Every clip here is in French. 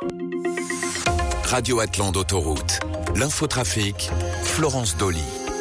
Radio Atlan d'Autoroute. L'infotrafic, Florence Dolly.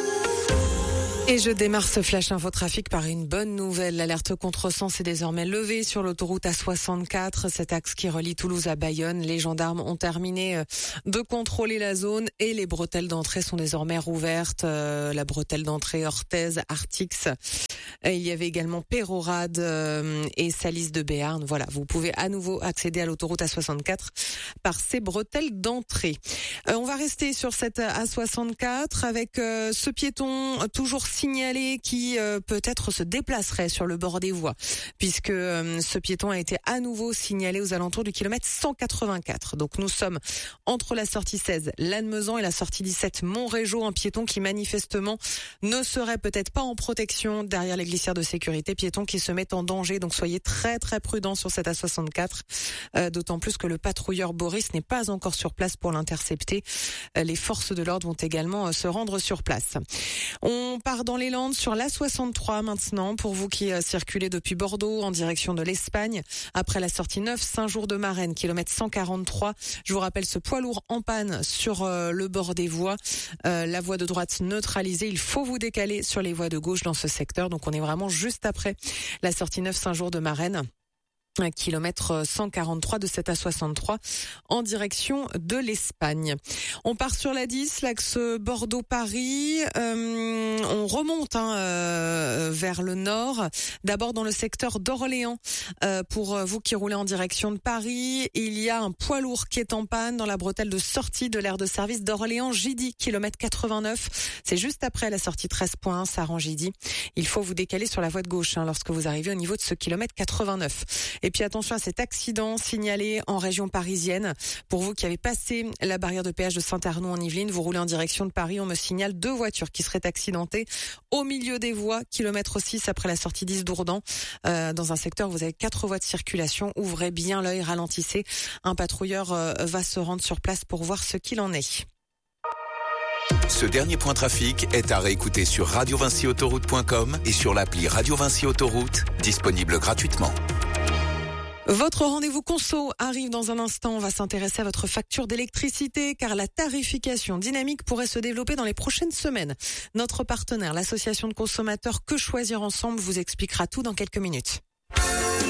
Et je démarre ce flash infotrafic par une bonne nouvelle. L'alerte contresens est désormais levée sur l'autoroute A64, cet axe qui relie Toulouse à Bayonne. Les gendarmes ont terminé de contrôler la zone et les bretelles d'entrée sont désormais rouvertes. La bretelle d'entrée Orthez, Artix. Il y avait également Pérorade et Salis de Béarn. Voilà, vous pouvez à nouveau accéder à l'autoroute A64 par ces bretelles d'entrée. On va rester sur cette A64 avec ce piéton toujours signalé qui peut-être se déplacerait sur le bord des voies, puisque ce piéton a été à nouveau signalé aux alentours du kilomètre 184. Donc nous sommes entre la sortie 16 Lannemezan et la sortie 17 Montrégeau, un piéton qui manifestement ne serait peut-être pas en protection derrière les glissières de sécurité, piéton qui se met en danger, donc soyez très très prudents sur cette A64, d'autant plus que le patrouilleur Boris n'est pas encore sur place pour l'intercepter. Les forces de l'ordre vont également se rendre sur place. On part dans les Landes sur l'A63 maintenant, pour vous qui circulez depuis Bordeaux en direction de l'Espagne, après la sortie 9 Saint-Jour-de-Marennes, kilomètre 143. Je vous rappelle ce poids lourd en panne sur le bord des voies, la voie de droite neutralisée, il faut vous décaler sur les voies de gauche dans ce secteur, donc on est vraiment juste après la sortie 9 Saint-Jour-de-Marennes. Kilomètre 143 de cette A63 en direction de l'Espagne. On part sur la 10, l'axe Bordeaux-Paris. On remonte vers le nord. D'abord dans le secteur d'Orléans. Pour vous qui roulez en direction de Paris, il y a un poids lourd qui est en panne dans la bretelle de sortie de l'aire de service d'Orléans-Gidy, kilomètre 89. C'est juste après la sortie 13.1 Saran-Gidy. Il faut vous décaler sur la voie de gauche lorsque vous arrivez au niveau de ce kilomètre 89. Et puis attention à cet accident signalé en région parisienne. Pour vous qui avez passé la barrière de péage de Saint-Arnoux en Yvelines, vous roulez en direction de Paris, on me signale 2 voitures qui seraient accidentées au milieu des voies, kilomètre 6 après la sortie 10 d'Ourdan. Dans un secteur où vous avez 4 voies de circulation, ouvrez bien l'œil, ralentissez. Un patrouilleur va se rendre sur place pour voir ce qu'il en est. Ce dernier point trafic est à réécouter sur radiovincyautoroute.com et sur l'appli Radio Vinci Autoroute, disponible gratuitement. Votre rendez-vous conso arrive dans un instant. On va s'intéresser à votre facture d'électricité car la tarification dynamique pourrait se développer dans les prochaines semaines. Notre partenaire, l'association de consommateurs Que Choisir Ensemble, vous expliquera tout dans quelques minutes.